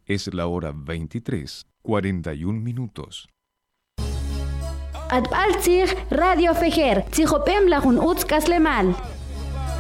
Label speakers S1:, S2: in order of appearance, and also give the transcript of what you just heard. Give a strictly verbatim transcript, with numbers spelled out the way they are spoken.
S1: Es la hora veintitrés, cuarenta y un minutos.
S2: Atbaltzig Radio Fejer, Tzijopem Lajun Utzkaslemal.